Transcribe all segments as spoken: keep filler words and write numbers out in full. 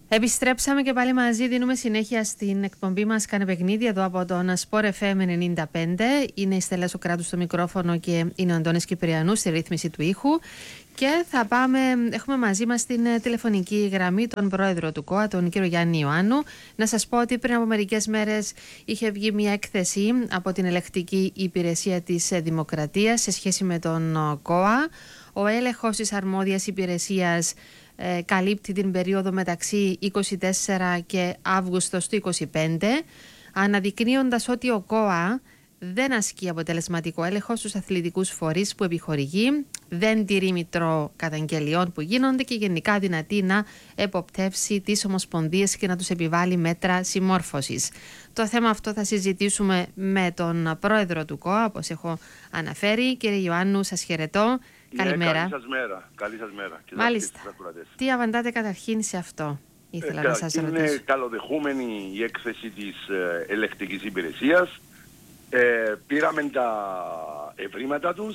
Επιστρέψαμε και πάλι μαζί, δίνουμε συνέχεια στην εκπομπή μας Κάνε Παιχνίδι εδώ από τον Sport εφ εμ ενενήντα πέντε. Είναι η Στέλλα Σοκράτου στο μικρόφωνο και είναι ο Αντώνης Κυπριανού στη ρύθμιση του ήχου. Και θα πάμε, έχουμε μαζί μας την τηλεφωνική γραμμή τον πρόεδρο του ΚΟΑ, τον κύριο Γιάννη Ιωάννου. Να σας πω ότι πριν από μερικές μέρες είχε βγει μια έκθεση από την Ελεκτική Υπηρεσία της Δημοκρατίας σε σχέση με τον ΚΟΑ. Ο έλεγχος της αρμόδιας υπηρεσίας ε, καλύπτει την περίοδο μεταξύ είκοσι τέσσερα και Αύγουστος του είκοσι πέντε, αναδεικνύοντας ότι ο ΚΟΑ δεν ασκεί αποτελεσματικό έλεγχο στους αθλητικούς φορείς που επιχορηγεί, δεν τηρεί μητρό καταγγελιών που γίνονται και γενικά δυνατεί να εποπτεύσει τις ομοσπονδίες και να τους επιβάλλει μέτρα συμμόρφωσης. Το θέμα αυτό θα συζητήσουμε με τον πρόεδρο του ΚΟΑ, όπως έχω αναφέρει. Κύριε Ιωάννου, σας χαιρετώ. Ναι, καλημέρα. Καλή σας μέρα. Καλή σας μέρα. Και Μάλιστα. Τι απαντάτε καταρχήν σε αυτό, ήθελα ε, να σας ρωτήσω. Είναι καλοδεχούμενη η έκθεση της ε, ελεκτικής υπηρεσίας. Ε, πήραμε τα ευρήματα τους.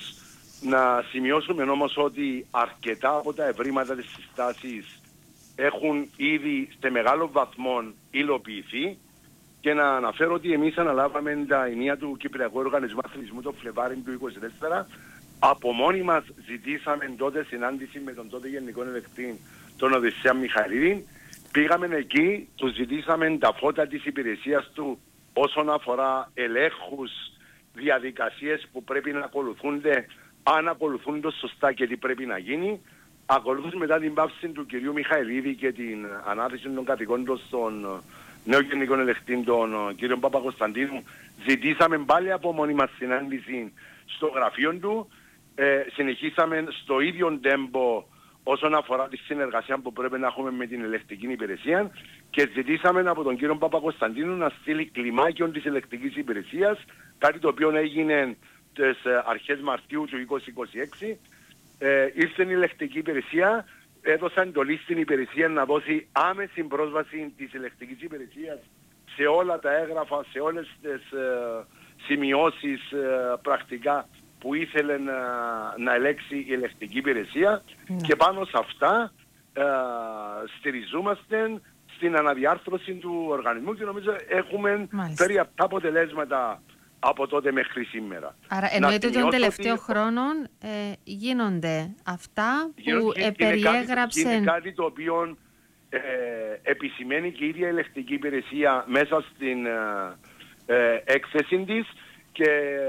Να σημειώσουμε όμως ότι αρκετά από τα ευρήματα της συστάσεις έχουν ήδη σε μεγάλο βαθμό υλοποιηθεί, και να αναφέρω ότι εμείς αναλάβαμε τα ενία του Κυπριακού Οργανισμού Αθλητισμού το Φλεβάρι του είκοσι τέσσερα. Από μόνοι μας ζητήσαμε τότε συνάντηση με τον τότε Γενικό Ελεκτή, τον Οδυσσέα Μιχαηλίδη. Πήγαμε εκεί, τους ζητήσαμε τα φώτα της υπηρεσίας του όσον αφορά ελέγχους, διαδικασίες που πρέπει να ακολουθούνται, αν ακολουθούνται σωστά και τι πρέπει να γίνει. Ακολούθως μετά την πάυση του κυρίου Μιχαηλίδη και την ανάθεση των καθηκόντων στον νέο Γενικό Ελεκτή, τον κύριο Παπακοσταντίνου, ζητήσαμε πάλι από μόνη μας συνάντηση στο γραφείο του. Ε, συνεχίσαμε στο ίδιο τέμπο όσον αφορά τη συνεργασία που πρέπει να έχουμε με την ελεκτική υπηρεσία, και ζητήσαμε από τον κύριο Παπακοσταντίνου να στείλει κλιμάκιον της ελεκτικής υπηρεσίας, κάτι το οποίο έγινε τις αρχές Μαρτίου του είκοσι είκοσι έξι. Ε, ήρθε η ελεκτική υπηρεσία, έδωσα εντολή στην υπηρεσία να δώσει άμεση πρόσβαση της ελεκτικής υπηρεσίας σε όλα τα έγγραφα, σε όλες τις ε, σημειώσεις ε, πρακτικά που ήθελε να, να ελέξει η ελεκτική υπηρεσία, mm. και πάνω σε αυτά ε, στηριζόμαστε στην αναδιάρθρωση του οργανισμού, και νομίζω έχουμε φέρει αυτά αποτελέσματα από τότε μέχρι σήμερα. Άρα εννοείται ότι τον τελευταίο ότι... χρόνο ε, γίνονται αυτά που ε, περιέγραψε... Είναι κάτι το οποίο ε, επισημαίνει και η ίδια ελεκτική υπηρεσία μέσα στην ε, ε, έκθεση της, και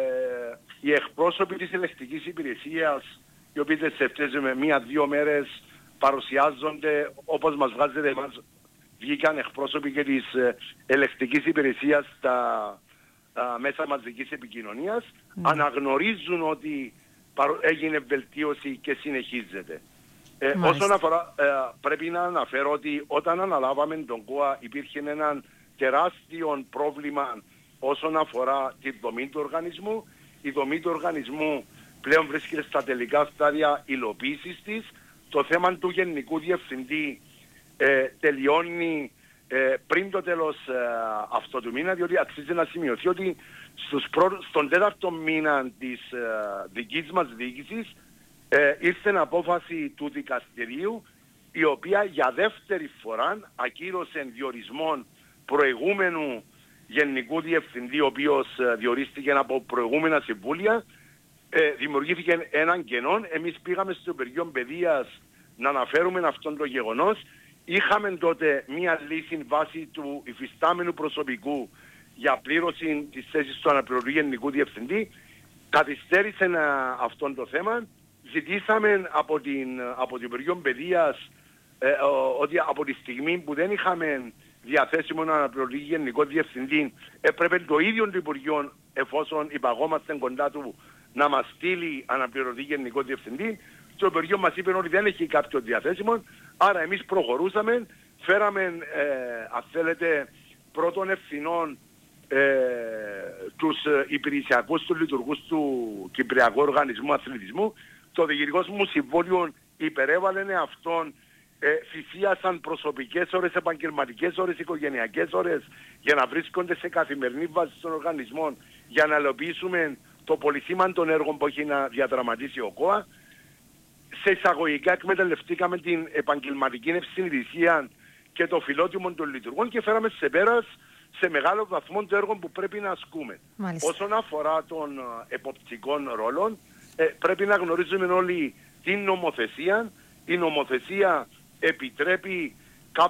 ε, οι εκπρόσωποι της ελεκτικής υπηρεσίας, οι οποίοι σε αυτές με μία-δύο μέρες παρουσιάζονται, όπως μας βγάζετε εμάς, βγήκαν εκπρόσωποι και της ε, ελεκτικής υπηρεσίας στα Uh, μέσα μαζικής επικοινωνίας, mm. αναγνωρίζουν ότι έγινε βελτίωση και συνεχίζεται. Ε, όσον αφορά, ε, πρέπει να αναφέρω ότι όταν αναλάβαμε τον ΚΟΑ υπήρχε ένα τεράστιο πρόβλημα όσον αφορά τη δομή του οργανισμού. Η δομή του οργανισμού πλέον βρίσκεται στα τελικά στάδια υλοποίησης της. Το θέμα του Γενικού Διευθυντή ε, τελειώνει Ε, πριν το τέλος ε, αυτό του μήνα, διότι αξίζει να σημειωθεί ότι στους προ... στον τέταρτο μήνα της ε, δικής μας διοίκησης ε, ήρθε απόφαση του δικαστηρίου, η οποία για δεύτερη φορά ακύρωσε διορισμό προηγούμενου Γενικού Διευθυντή, ο οποίος ε, διορίστηκε από προηγούμενα συμβούλια. Ε, δημιουργήθηκε έναν κενό. Εμείς πήγαμε στο Υπουργείο Παιδείας να αναφέρουμε αυτόν το γεγονός. Είχαμε τότε μία λύση βάση του υφιστάμενου προσωπικού για πλήρωση της θέσης του αναπληρωτή Γενικού Διευθυντή. Καθυστέρησε αυτό το θέμα. Ζητήσαμε από την, από την Υπουργείο Παιδείας ε, ότι από τη στιγμή που δεν είχαμε διαθέσιμο αναπληρωτή Γενικό Διευθυντή, έπρεπε το ίδιο το Υπουργείο, εφόσον υπαγόμαστε κοντά του, να μας στείλει αναπληρωτή Γενικό Διευθυντή. Το Υπουργείο μας είπε ότι δεν έχει κάποιο διαθέσιμο. Άρα εμείς προχωρούσαμε, φέραμε, ε, αν θέλετε, πρώτων ευθυνών ε, τους ε, υπηρεσιακούς, τους λειτουργούς του Κυπριακού Οργανισμού Αθλητισμού. Το διοικητικό μου συμβόλιο υπερέβαλε αυτόν, ε, θυσίασαν προσωπικές ώρες, επαγγελματικές ώρες, οικογενειακές ώρες, για να βρίσκονται σε καθημερινή βάση των οργανισμών, για να υλοποιήσουμε το πολυσήμαντο των έργων που έχει να διαδραματίσει ο ΚΟΑ. Σε εισαγωγικά εκμεταλλευτήκαμε την επαγγελματική ευσυνειδησία και το φιλότιμο των λειτουργών και φέραμε σε πέρας σε μεγάλο βαθμό το έργο που πρέπει να ασκούμε. Μάλιστα. Όσον αφορά των εποπτικών ρόλων, ε, πρέπει να γνωρίζουμε όλοι την νομοθεσία. Η νομοθεσία επιτρέπει